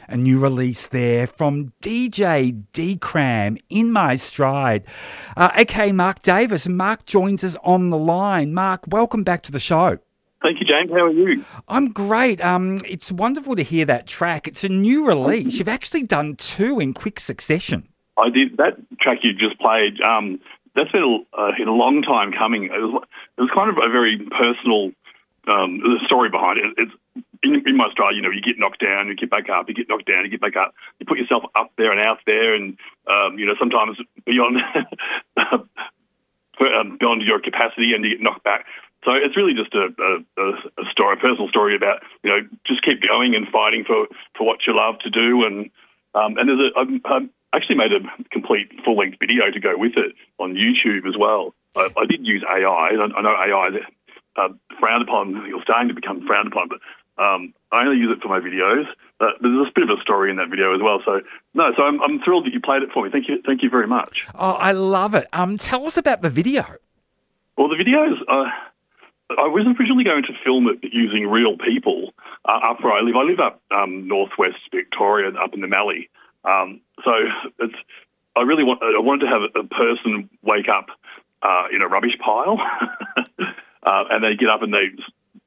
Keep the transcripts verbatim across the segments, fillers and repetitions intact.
a new release there from D J D-Cram, In My Stride. Uh, okay, Mark Davis. Mark joins us on the line. Mark, welcome back to the show. Thank you, James. How are you? I'm great. Um, it's wonderful to hear that track. It's a new release. You've actually done two in quick succession. I did. That track you just played, um, that's been a, uh, a long time coming. It was, it was kind of a very personal um, story behind it. It's in, in my stride, you know, you get knocked down, you get back up, you get knocked down, you get back up. You put yourself up there and out there and, um, you know, sometimes beyond beyond your capacity and you get knocked back. So it's really just a, a, a story, a personal story about, you know, just keep going and fighting for, for what you love to do. And um, and there's a, I actually made a complete full-length video to go with it on YouTube as well. I, I did use A I. I know A I is uh, frowned upon, or starting to become frowned upon, but um, I only use it for my videos. But there's a bit of a story in that video as well. So, no, so I'm, I'm thrilled that you played it for me. Thank you thank you very much. Oh, I love it. Um, tell us about the video. Well, the videos... Uh, I was originally going to film it using real people uh, up where I live. I live up um, northwest Victoria, up in the Mallee. Um, so it's I really want I wanted to have a person wake up uh, in a rubbish pile, uh, and they get up and they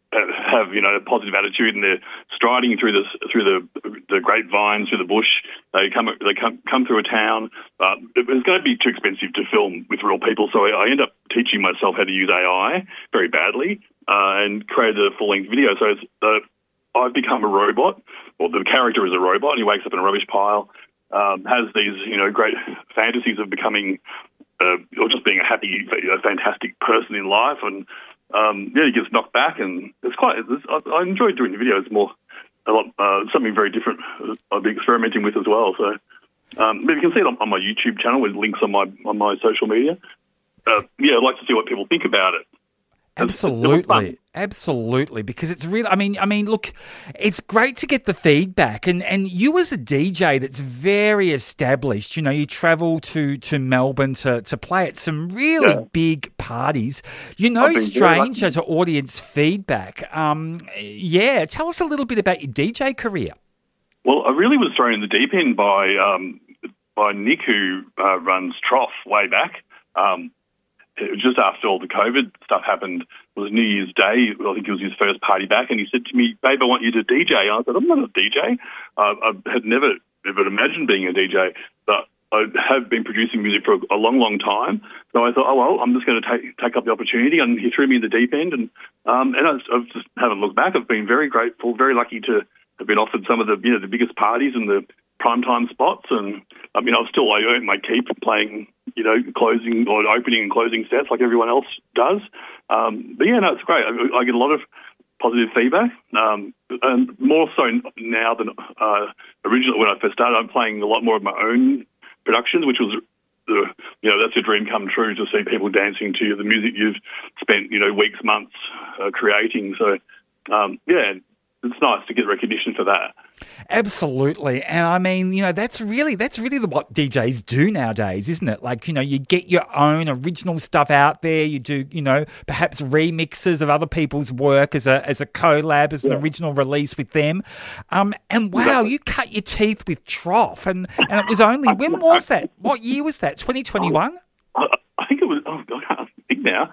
have you know a positive attitude, and they're striding through this through the the grapevines, through the bush. They come they come come through a town. Uh, it was going to be too expensive to film with real people, so I, I end up teaching myself how to use A I very badly uh, and created a full length video. So it's, uh, I've become a robot, or the character is a robot, and he wakes up in a rubbish pile. Um, has these you know great fantasies of becoming uh, or just being a happy, a fantastic person in life, and Um, yeah, he gets knocked back, and it's quite. It's, I, I enjoyed doing the videos more, a lot, uh, something very different. I've been experimenting with as well. So, um, but you can see it on, on my YouTube channel with links on my on my social media. Uh, yeah, I'd like to see what people think about it. Absolutely, absolutely, because it's really, I mean, I mean, look, it's great to get the feedback, and, and you as a D J that's very established, you know, you travel to, to Melbourne to, to play at some really yeah. big parties. You're no stranger to audience feedback. Um, yeah, tell us a little bit about your D J career. Well, I really was thrown in the deep end by um, by Nick, who uh, runs Trough way back. Um, Just after all the COVID stuff happened, it was New Year's Day. I think it was his first party back, and he said to me, "Babe, I want you to D J." I said, "I'm not a D J. Uh, I had never ever imagined being a D J, but I have been producing music for a long, long time." So I thought, "Oh well, I'm just going to take take up the opportunity." And he threw me in the deep end, and um, and I, I've just haven't looked back. I've been very grateful, very lucky to have been offered some of the you know the biggest parties and the primetime spots, and I mean, I've still I earn my keep playing, you know, closing or opening and closing sets like everyone else does. Um, but yeah, no, it's great. I, I get a lot of positive feedback, um, and more so now than uh, originally when I first started. I'm playing a lot more of my own productions, which was, the, you know, that's a dream come true to see people dancing to the music you've spent, you know, weeks, months uh, creating. So um, yeah. It's nice to get recognition for that. Absolutely. And I mean, you know, that's really that's really what D Js do nowadays, isn't it? Like, you know, you get your own original stuff out there. You do, you know, perhaps remixes of other people's work as a as a collab, as an yeah. original release with them. Um, and wow, exactly. You cut your teeth with Trough. And, and it was only, when was that? What year was that? twenty twenty-one? I, I think it was, oh, I can't think now.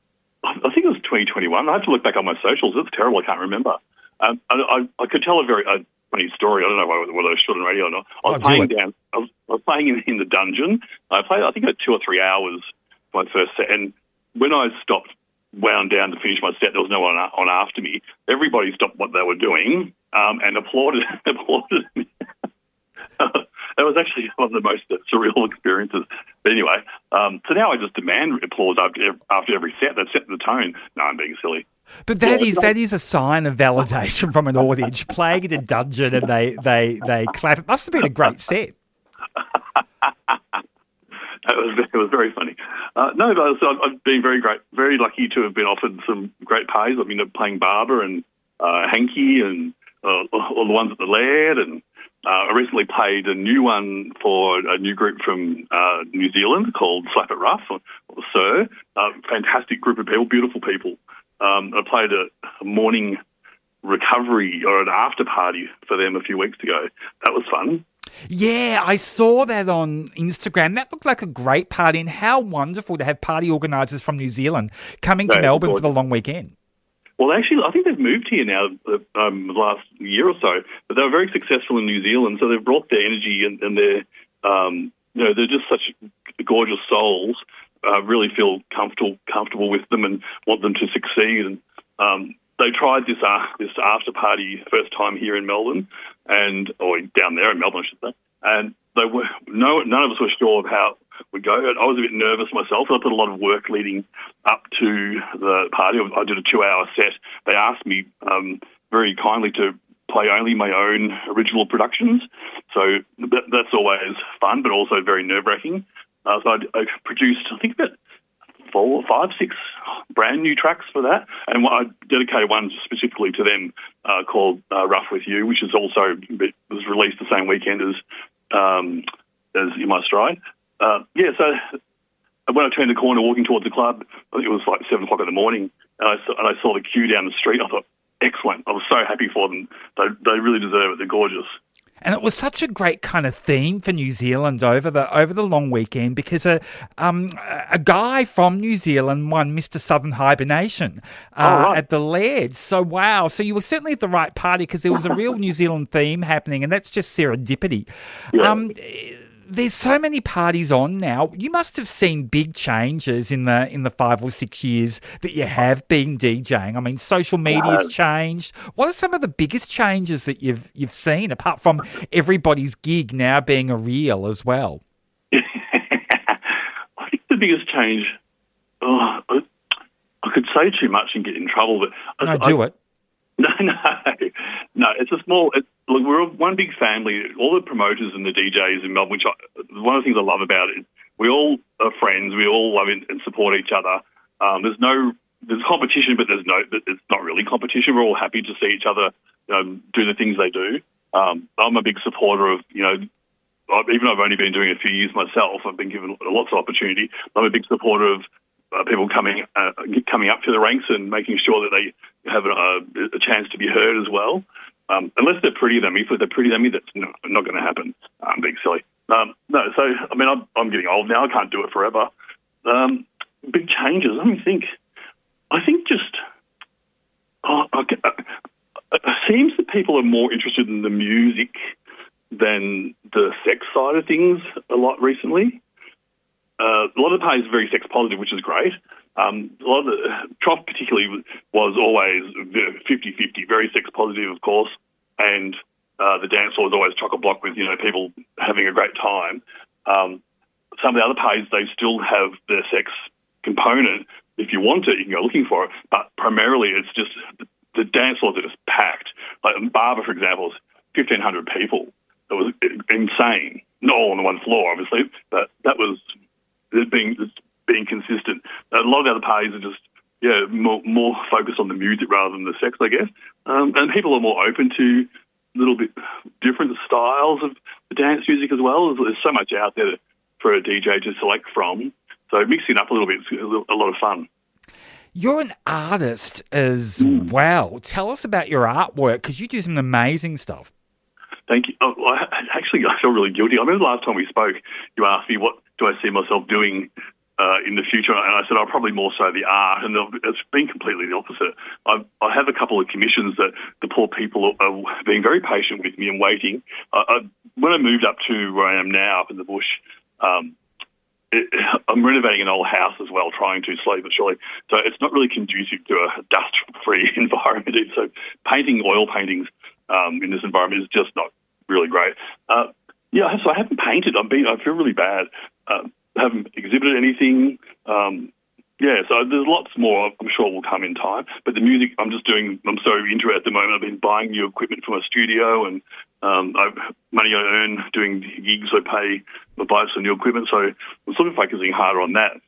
I think it was twenty twenty-one. I have to look back on my socials. It's terrible. I can't remember. Um, I, I, I could tell a very a funny story. I don't know whether, whether I should on radio or not. I was oh, playing down. I was, I was playing in, in the dungeon. I played. I think I had two or three hours for my first set. And when I stopped, wound down to finish my set, there was no one on after me. Everybody stopped what they were doing um, and applauded. applauded me. That was actually one of the most surreal experiences. But anyway, um, so now I just demand applause after after every set. That set the tone. No, I'm being silly. But that yeah, is that is a sign of validation from an audience. Playing in a dungeon and they, they, they clap. It must have been a great set. It was, it was very funny. Uh, no, but I've been very great, very lucky to have been offered some great pays. I've been playing Barber and uh, Hanky and uh, all the ones at the Laird, and uh, I recently played a new one for a new group from uh, New Zealand called Slap It Rough, or, or Sir. Uh, fantastic group of people, beautiful people. Um, I played a, a morning recovery or an after party for them a few weeks ago. That was fun. Yeah, I saw that on Instagram. That looked like a great party, and how wonderful to have party organisers from New Zealand coming to No, Melbourne gorgeous. for the long weekend. Well, actually, I think they've moved here now um, the last year or so, but they were very successful in New Zealand, so they've brought their energy and, and their, um, you know, they're just such gorgeous souls. I uh, really feel comfortable comfortable with them and want them to succeed. And um, they tried this uh, this after party first time here in Melbourne, and or down there in Melbourne, I should say. And they were no none of us were sure of how it would go. I was a bit nervous myself. I put a lot of work leading up to the party. I did a two-hour set. They asked me um, very kindly to play only my own original productions, so that, that's always fun, but also very nerve-wracking. Uh, so I, I produced, I think, about four, five, six brand new tracks for that, and I dedicated one specifically to them uh, called uh, "Rough with You," which is also was released the same weekend as um, as "In My Stride." Uh, yeah, so when I turned the corner walking towards the club, I think it was like seven o'clock in the morning, and I saw, and I saw the queue down the street. I thought, excellent! I was so happy for them. They they really deserve it. They're gorgeous. And it was such a great kind of theme for New Zealand over the over the long weekend, because a um, a guy from New Zealand won Mister Southern Hibernation uh, oh, right. at the Laird. So, wow. So you were certainly at the right party, because there was a real New Zealand theme happening, and that's just serendipity. Yeah. Um, there's so many parties on now. You must have seen big changes in the in the five or six years that you have been DJing. I mean, social media's Yeah. changed. What are some of the biggest changes that you've you've seen, apart from everybody's gig now being a reel as well? I think the biggest change, oh, I, I could say too much and get in trouble, but No, I, do I, it. No, no, no. It's a small. It, look, we're one big family. All the promoters and the D Js in Melbourne. Which I, one of the things I love about it is we all are friends. We all love it and support each other. Um, there's no there's competition, but there's no. It's not really competition. We're all happy to see each other, you know, do the things they do. Um, I'm a big supporter of, you know, even though I've only been doing it a few years myself, I've been given lots of opportunity. I'm a big supporter of Uh, people coming uh, coming up to the ranks and making sure that they have a, a chance to be heard as well. Um, unless they're prettier than me. If they're prettier than me, that's not, not going to happen. I'm being silly. Um, no, so, I mean, I'm, I'm getting old now. I can't do it forever. Um, big changes. Let me think. I think just... Oh, okay. It seems that people are more interested in the music than the sex side of things a lot recently. Uh, a lot of the parties are very sex positive, which is great. Um, a lot of the Trough particularly was always fifty-fifty, very sex positive, of course, and uh, the dance floor was always chock-a-block with, you know, people having a great time. Um, some of the other parties, they still have the sex component. If you want it, you can go looking for it, but primarily it's just the dance floors are just packed. Like Barber, for example, is fifteen hundred people. It was insane. Not all on the one floor, obviously, but that was... It's being, it's being consistent. A lot of the other parties are just, yeah, more, more focused on the music rather than the sex, I guess. Um, and people are more open to a little bit different styles of the dance music as well. There's, there's so much out there for a D J to select from. So mixing it up a little bit is a lot of fun. You're an artist as Mm. well. Tell us about your artwork, because you do some amazing stuff. Thank you. Oh, I, actually, I feel really guilty. I remember the last time we spoke, you asked me, what do I see myself doing uh, in the future? And I said, oh, probably more so the art. And it's been completely the opposite. I, I have a couple of commissions that the poor people are being very patient with me and waiting. I, I, when I moved up to where I am now, up in the bush, um, it, I'm renovating an old house as well, trying to slowly but surely. So it's not really conducive to a dust-free environment. So painting oil paintings um, in this environment is just not really great. Uh, yeah, so I haven't painted. I'm being, I feel really bad. Uh, haven't exhibited anything. Um, yeah, so there's lots more I'm sure will come in time. But the music, I'm just doing, I'm so into it at the moment. I've been buying new equipment for my studio, and um, I've money I earn doing gigs I pay, I buy some new equipment. So I'm sort of focusing harder on that.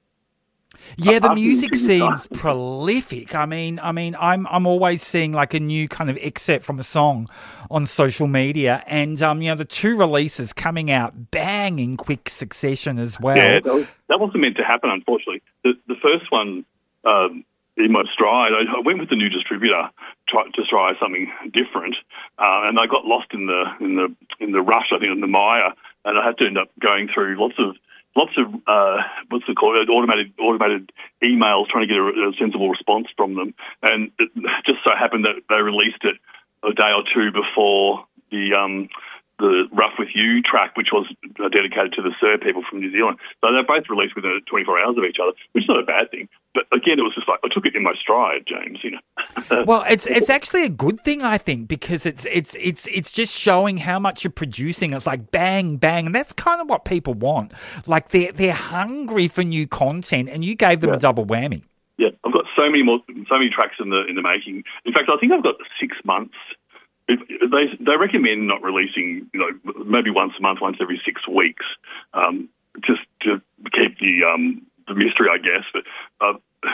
Yeah, the Uh, music after- seems prolific. I mean, I mean, I'm I'm always seeing like a new kind of excerpt from a song on social media, and um, you know, the two releases coming out bang in quick succession as well. Yeah, that, was, that wasn't meant to happen, unfortunately. The, the first one, um, in my stride. I, I went with the new distributor try, to try something different, uh, and I got lost in the in the in the rush. I think in the mire, and I had to end up going through lots of lots of uh, what's it called automated automated emails trying to get a, a sensible response from them. And it just so happened that they released it a day or two before the um, the Rough With You track, which was dedicated to the Sir people from New Zealand. So they're both released within twenty-four hours of each other, which is not a bad thing. But again, it was just like I took it in my stride, James. You know. Well, it's it's actually a good thing, I think, because it's it's it's it's just showing how much you're producing. It's like bang, bang, and that's kind of what people want. Like they're they're hungry for new content, and you gave them Yeah. a double whammy. Yeah, I've got so many more, so many tracks in the in the making. In fact, I think I've got six months. If, they they recommend not releasing, you know, maybe once a month, once every six weeks, um, just to keep the um, the mystery, I guess. But uh,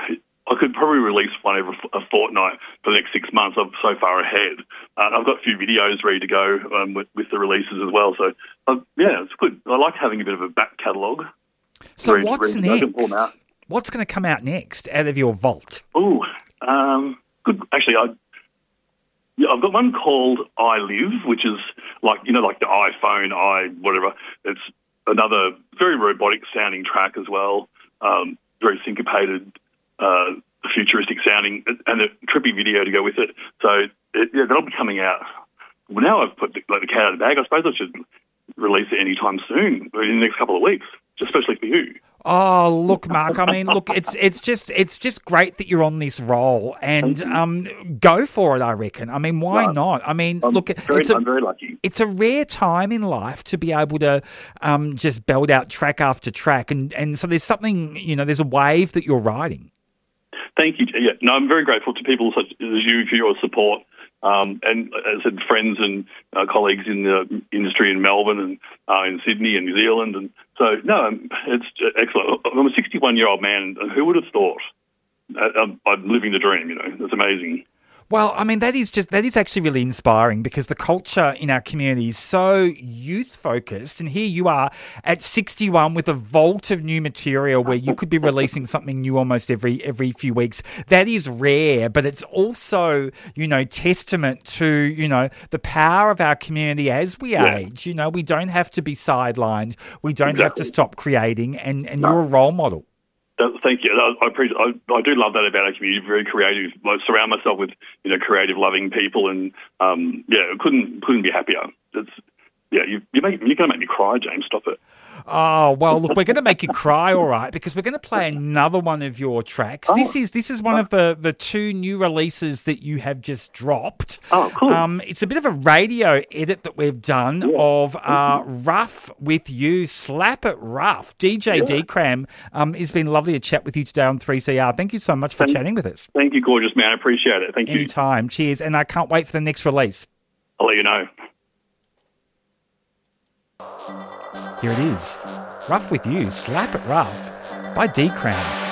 I could probably release one every a fortnight for the next six months. I'm so far ahead. Uh, I've got a few videos ready to go um, with, with the releases as well. So uh, yeah, it's good. I like having a bit of a back catalogue. So ready, what's ready to go. I can pull next? them out. What's going to come out next out of your vault? Oh, um, good. Actually, I. Yeah, I've got one called I Live, which is like, you know, like the iPhone, i whatever. It's another very robotic sounding track as well, um, very syncopated, uh, futuristic sounding, and a trippy video to go with it. So it, yeah, that'll be coming out. Well, now I've put the, like the cat out of the bag. I suppose I should release it anytime soon, in the next couple of weeks, especially for you. Oh, look, Mark. I mean, look, it's it's just it's just great that you're on this roll, and um, go for it. I reckon. I mean, why No, not? I mean, I'm look, very, it's a, I'm very lucky. it's a rare time in life to be able to um, just belt out track after track, and and so there's something, you know, there's a wave that you're riding. Thank you. Yeah, no, I'm very grateful to people such as you for your support. Um, and as I said, friends and uh, colleagues in the industry in Melbourne and uh, in Sydney and New Zealand. And so, no, it's excellent. I'm a sixty-one-year-old man, and who would have thought? I'm, I'm living the dream, you know. It's amazing. Well, I mean, that is just that is actually really inspiring, because the culture in our community is so youth focused, and here you are at sixty-one with a vault of new material where you could be releasing something new almost every every few weeks. That is rare, but it's also, you know, testament to, you know, the power of our community as we Yeah. age. You know, we don't have to be sidelined. We don't have to Exactly. stop creating, and, and No. you're a role model. That, thank you. I, I, appreciate, I, I do love that about our community. Very creative. I surround myself with, you know, creative, loving people, and um, yeah, couldn't couldn't be happier. It's yeah, you you make you're going to make me cry, James. Stop it. Oh, well, look, we're going to make you cry, all right, because we're going to play another one of your tracks. Oh. This is this is one of the, the two new releases that you have just dropped. Oh, cool. Um, it's a bit of a radio edit that we've done Yeah. of uh, Rough With You, Slap It Rough. D J Yeah. D-Cram, um, it's been lovely to chat with you today on three C R. Thank you so much for Thank- chatting with us. Thank you, gorgeous man. I appreciate it. Thank you. Anytime. Cheers. And I can't wait for the next release. I'll let you know. Here it is. Rough With You, Slap It Rough by D-Cram.